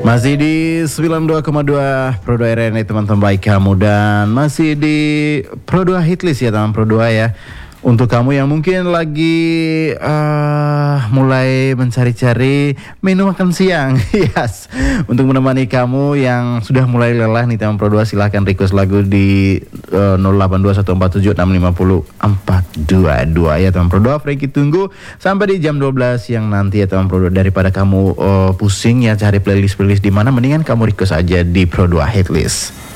Masih di 92,2 Pro 2 RNA teman-teman baik kamu, dan masih di Pro 2 Hitlist ya teman Pro 2 ya. Untuk kamu yang mungkin lagi mulai mencari-cari menu makan siang, yes. Untuk menemani kamu yang sudah mulai lelah nih teman Pro 2, silahkan request lagu di 082147650422 ya teman Pro 2. Frankie tunggu sampai di jam 12 yang nanti ya teman Pro 2. Daripada kamu pusing ya cari playlist di mana, mendingan kamu request aja di Pro 2 Hitlist.